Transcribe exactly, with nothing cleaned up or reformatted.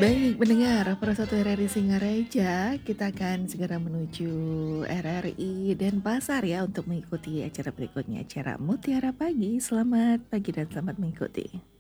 Baik, mendengar Persatu R R I Singaraja, kita akan segera menuju R R I Denpasar ya untuk mengikuti acara berikutnya, acara Mutiara Pagi. Selamat pagi dan selamat mengikuti.